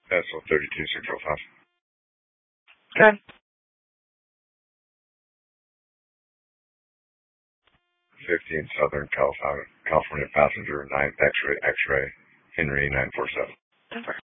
SO 32605. Good. 15 Southern California passenger 9 X-ray Henry 947. Over.